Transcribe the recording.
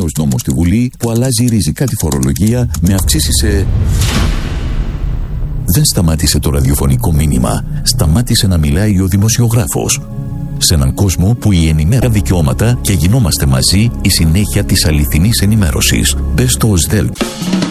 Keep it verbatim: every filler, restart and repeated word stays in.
νέος νόμος στη Βουλή που αλλάζει ριζικά τη φορολογία με αυξήσεις σε... Δεν σταμάτησε το ραδιοφωνικό μήνυμα. Σταμάτησε να μιλάει ο δημοσιογράφος. Σε έναν κόσμο που η ενημέρα δικαιώματα και γινόμαστε μαζί η συνέχεια της αληθινής ενημέρωσης. Μπες στο ΟΣΔΕΛ.